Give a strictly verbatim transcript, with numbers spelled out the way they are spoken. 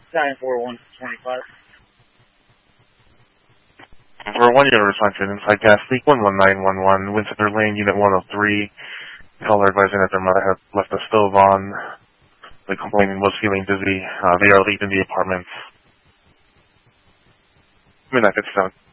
nine four one twenty-five. For one unit response inside gas leak one one nine one one, Windsor Lane, Unit one oh three. Caller advising that their mother had left the stove on. The complainant was feeling dizzy. Uh, they are leaving the apartment. Midnight fifty-seven.